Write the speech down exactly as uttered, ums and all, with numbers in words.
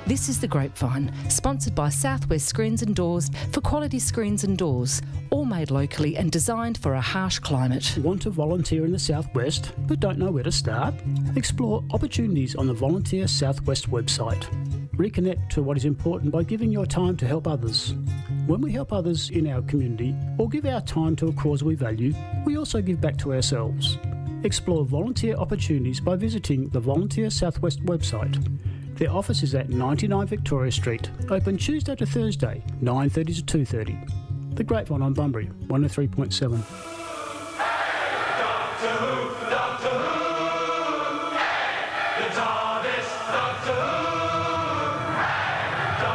This is The Grapevine, sponsored by Southwest Screens and Doors for quality screens and doors, all made locally and designed for a harsh climate. Want to volunteer in the Southwest but don't know where to start? Explore opportunities on the Volunteer Southwest website. Reconnect to what is important by giving your time to help others. When we help others in our community or give our time to a cause we value, we also give back to ourselves. Explore volunteer opportunities by visiting the Volunteer Southwest website. Their office is at ninety-nine Victoria Street, open Tuesday to Thursday, nine thirty to two thirty. The Grapevine on Bunbury, one oh three point seven. Hey, doctor!